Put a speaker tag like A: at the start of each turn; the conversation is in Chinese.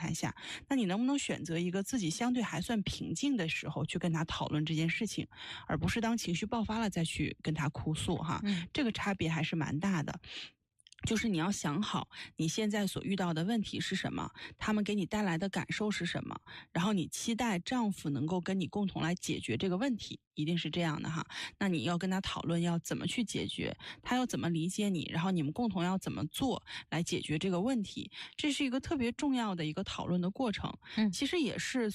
A: 态下，那你能不能选择一个自己相对还算平静的时候去跟他讨论这件事情，而不是当情绪爆发了再去跟他哭诉哈，这个差别还是蛮大的。就是你要想好你现在所遇到的问题是什么，他们给你带来的感受是什么，然后你期待丈夫能够跟你共同来解决这个问题，一定是这样的哈。那你要跟他讨论要怎么去解决，他要怎么理解你，然后你们共同要怎么做来解决这个问题，这是一个特别重要的一个讨论的过程。其实也是